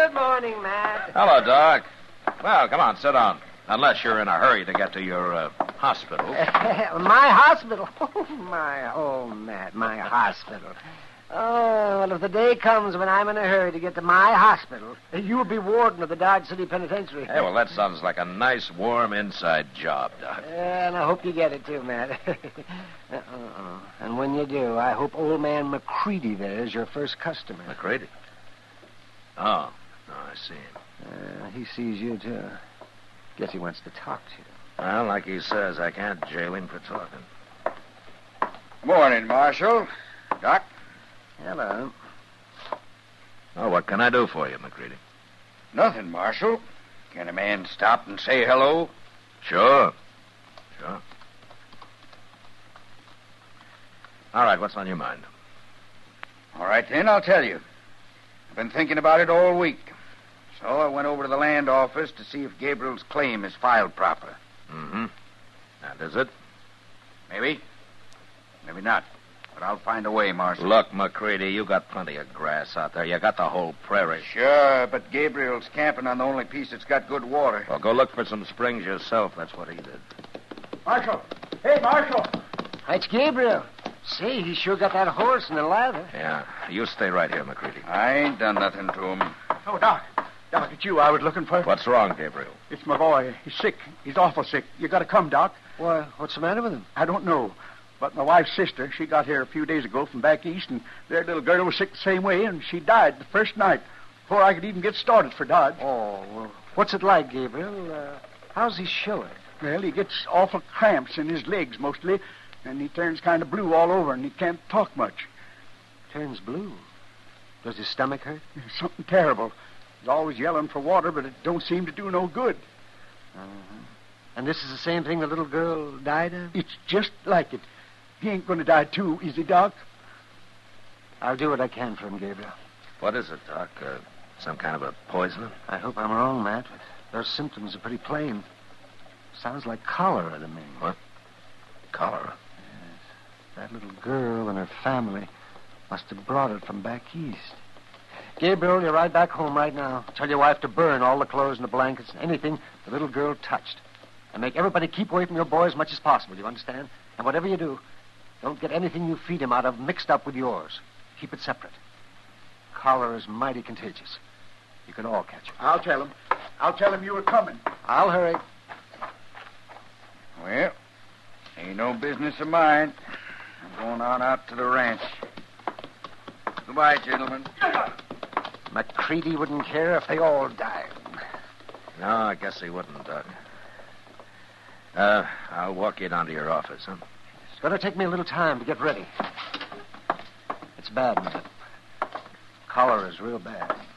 Good morning, Matt. Hello, Doc. Well, come on, sit down. Unless you're in a hurry to get to your hospital. My hospital? Matt, my hospital. Oh, well, if the day comes when I'm in a hurry to get to my hospital, you'll be warden of the Dodge City Penitentiary. Hey, well, that sounds like a nice, warm inside job, Doc. And I hope you get it, too, Matt. And when you do, I hope old man McCready there is your first customer. McCready? Oh, I see him. He sees you, too. Guess he wants to talk to you. Well, like he says, I can't jail him for talking. Morning, Marshal. Doc? Hello. Oh, what can I do for you, McCready? Nothing, Marshal. Can a man stop and say hello? Sure. All right, what's on your mind? All right, then, I'll tell you. I've been thinking about it all week. So I went over to the land office to see if Gabriel's claim is filed proper. Mm-hmm. And is it? Maybe. Maybe not. But I'll find a way, Marshal. Look, McCready, you got plenty of grass out there. You got the whole prairie. Sure, but Gabriel's camping on the only piece that's got good water. Well, go look for some springs yourself. That's what he did. Marshal! Hey, Marshal! It's Gabriel. Say, he sure got that horse and the lather. Yeah, you stay right here, McCready. I ain't done nothing to him. Oh, Doc. Doc, it's you I was looking for. What's wrong, Gabriel? It's my boy. He's sick. He's awful sick. You gotta come, Doc. Why, what's the matter with him? I don't know. But my wife's sister, she got here a few days ago from back east, and their little girl was sick the same way, and she died the first night before I could even get started for Dodge. Oh, well, what's it like, Gabriel? How's he showing? Well, he gets awful cramps in his legs mostly, and he turns kind of blue all over, and he can't talk much. Turns blue? Does his stomach hurt? It's something terrible. He's always yelling for water, but it don't seem to do no good. Uh-huh. And this is the same thing the little girl died of? It's just like it. He ain't going to die, too, is he, Doc? I'll do what I can for him, Gabriel. What is it, Doc? Some kind of a poison? I hope I'm wrong, Matt, but those symptoms are pretty plain. Sounds like cholera to me. What? Cholera? Yes. That little girl and her family must have brought it from back east. Gabriel, you're right back home right now. Tell your wife to burn all the clothes and the blankets and anything the little girl touched. And make everybody keep away from your boy as much as possible, you understand? And whatever you do, don't get anything you feed him out of mixed up with yours. Keep it separate. Cholera is mighty contagious. You can all catch it. I'll tell him. I'll tell him you were coming. I'll hurry. Well, ain't no business of mine. I'm going on out to the ranch. Goodbye, gentlemen. McCready wouldn't care if they all died. No, I guess he wouldn't, Doc. I'll walk you down to your office, huh? It's going to take me a little time to get ready. It's bad, Matt. Cholera is real bad.